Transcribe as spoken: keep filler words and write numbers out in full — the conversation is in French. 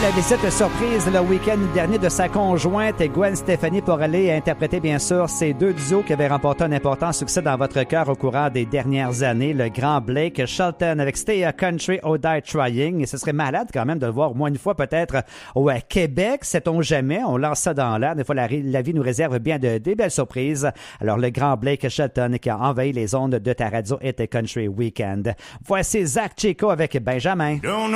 la visite surprise le week-end dernier de sa conjointe Gwen Stefani pour aller interpréter bien sûr ces deux duos qui avaient remporté un important succès dans votre cœur au courant des dernières années. Le grand Blake Shelton avec Stay a Country or Die Trying. Et ce serait malade quand même de le voir au moins une fois peut-être au Québec. Sait-on jamais? On lance ça dans l'air. Des fois, la, la vie nous réserve bien de, des belles surprises. Alors, le grand Blake Shelton qui a envahi les ondes de ta radio et Country Weekend. Voici Zach Chico avec Benjamin.